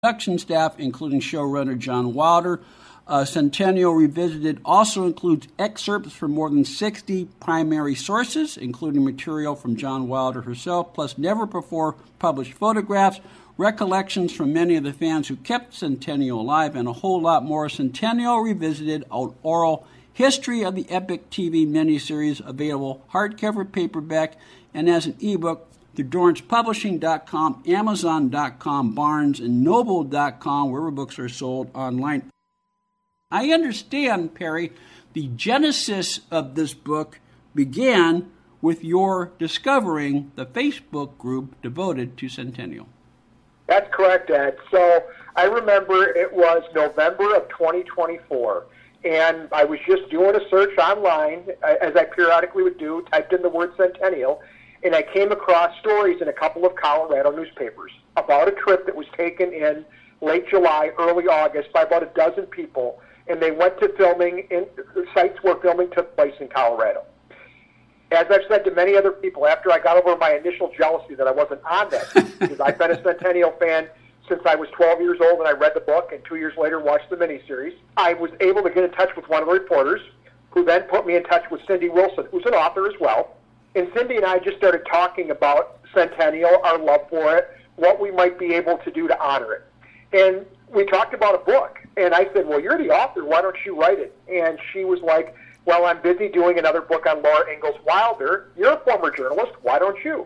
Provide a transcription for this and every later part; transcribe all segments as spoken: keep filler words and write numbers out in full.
production staff, including showrunner John Wilder. Uh, Centennial Revisited also includes excerpts from more than sixty primary sources, including material from John Wilder herself, plus never-before-published photographs, recollections from many of the fans who kept Centennial alive, and a whole lot more. Centennial Revisited, an oral history of the epic T V miniseries, available hardcover, paperback, and as an ebook through Dorrance Publishing dot com, Amazon dot com, Barnes and Noble dot com, wherever books are sold online. I understand, Perry, the genesis of this book began with your discovering the Facebook group devoted to Centennial. That's correct, Ed. So I remember it was November of twenty twenty-four, and I was just doing a search online, as I periodically would do, typed in the word Centennial, and I came across stories in a couple of Colorado newspapers about a trip that was taken in late July, early August by about a dozen people, and they went to filming in sites where filming took place in Colorado. As I've said to many other people, after I got over my initial jealousy that I wasn't on that, because I've been a Centennial fan since I was twelve years old and I read the book, and two years later watched the miniseries, I was able to get in touch with one of the reporters, who then put me in touch with Cindy Wilson, who's an author as well. And Cindy and I just started talking about Centennial, our love for it, what we might be able to do to honor it. And we talked about a book, and I said, well, you're the author, why don't you write it? And she was like, well, I'm busy doing another book on Laura Ingalls Wilder. You're a former journalist, why don't you?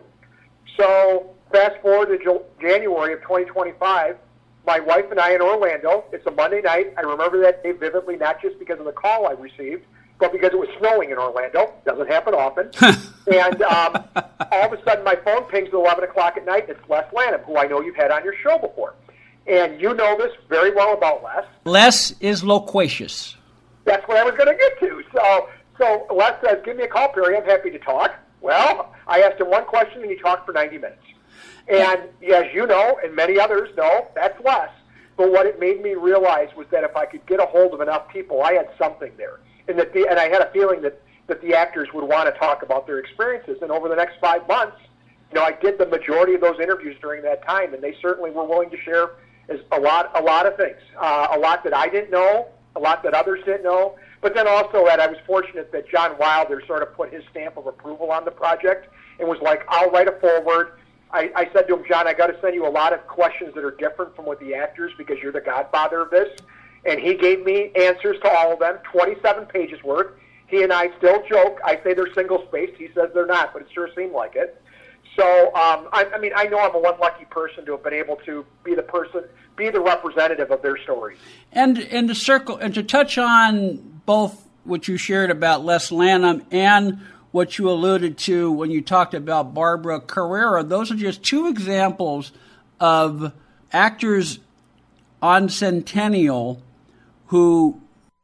So fast forward to January of twenty twenty-five, my wife and I in Orlando. It's a Monday night. I remember that day vividly, not just because of the call I received, but because it was snowing in Orlando. Doesn't happen often. and um, all of a sudden, my phone pings at eleven o'clock at night, and it's Les Lanham, who I know you've had on your show before. And you know this very well about Les. Les is loquacious. That's what I was going to get to. So, so Les says, give me a call, Perry. I'm happy to talk. Well, I asked him one question, and he talked for ninety minutes. And as you know, and many others know, that's Les. But what it made me realize was that if I could get a hold of enough people, I had something there. And that the, and I had a feeling that, that the actors would want to talk about their experiences. And over the next five months, you know, I did the majority of those interviews during that time, and they certainly were willing to share is a lot, a lot of things, uh, a lot that I didn't know, a lot that others didn't know. But then also, Ed, I was fortunate that John Wilder sort of put his stamp of approval on the project and was like, I'll write a foreword. I, I said to him, John, I got to send you a lot of questions that are different from what the actors, because you're the godfather of this. And he gave me answers to all of them, twenty-seven pages worth. He and I still joke. I say they're single-spaced. He says they're not, but it sure seemed like it. So, um, I, I mean, I know I'm a one lucky person to have been able to be the person, be the representative of their stories. And and to circle and to touch on both what you shared about Les Lanham and what you alluded to when you talked about Barbara Carrera, those are just two examples of actors on Centennial who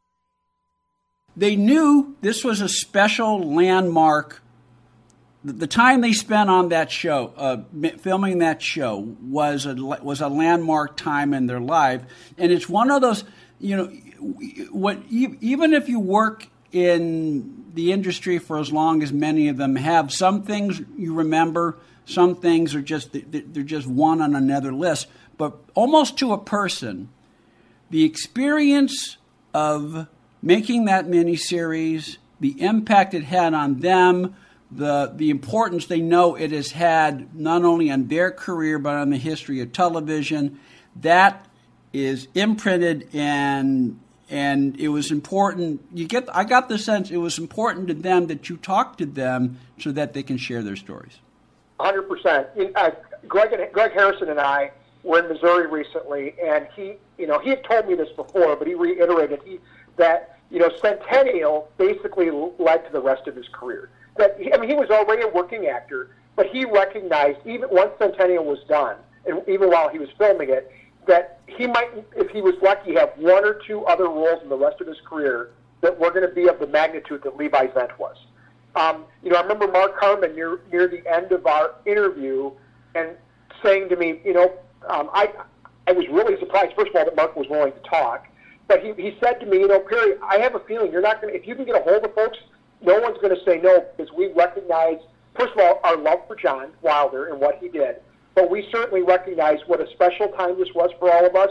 they knew this was a special landmark. The time they spent on that show, uh, filming that show, was a was a landmark time in their life, and it's one of those, you know, what even if you work in the industry for as long as many of them have, some things you remember, some things are just they're just one on another list. But almost to a person, the experience of making that miniseries, the impact it had on them, the the importance they know it has had not only on their career but on the history of television, that is imprinted, and and it was important. You get I got the sense it was important to them that you talk to them so that they can share their stories. one hundred percent. Uh, Greg and, Greg Harrison and I were in Missouri recently, and he you know he had told me this before, but he reiterated he, that you know Centennial basically led to the rest of his career. That I mean, he was already a working actor, but he recognized, even once Centennial was done, and even while he was filming it, that he might, if he was lucky, have one or two other roles in the rest of his career that were going to be of the magnitude that Levi Zent was. Um, you know, I remember Mark Harmon near near the end of our interview and saying to me, you know, um, I I was really surprised, first of all, that Mark was willing to talk, but he, he said to me, you know, Perry, I have a feeling you're not going to, if you can get a hold of folks, no one's going to say no, because we recognize, first of all, our love for John Wilder and what he did, but we certainly recognize what a special time this was for all of us.